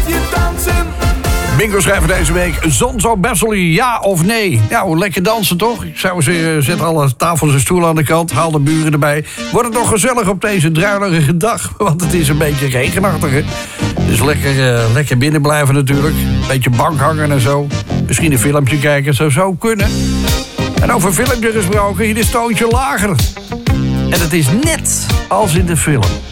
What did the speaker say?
je dansen. Bingo schrijver deze week. Zonzo Bassely, ja of nee? Nou, lekker dansen toch? Ik zou zeggen, zet alle tafels en stoelen aan de kant. Haal de buren erbij. Wordt het nog gezellig op deze druilerige dag? Want het is een beetje regenachtig, hè? Dus lekker binnen blijven natuurlijk. Beetje bank hangen en zo. Misschien een filmpje kijken, zou kunnen. En over filmpje gesproken, hier is Toontje Lager. En het is net als in de film.